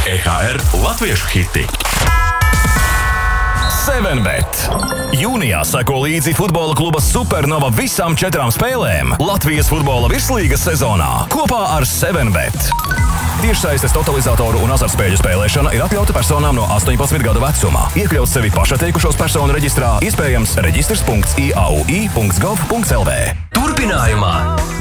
EHR latviešu hiti. 7bet. Jūnijā seko līdzi futbola kluba Supernova visām 4 spēlēm Latvijas futbola virslīgas sezonā kopā ar 7bet. Tiešsaistes totalizatoru un azartspēļu spēlēšana ir atļauta personām no 18 gadu vecuma. Iekļaut sevi pašatteikušos personu reģistrā, iespējams reģistrs.iaui.gov.lv. Turpinājumā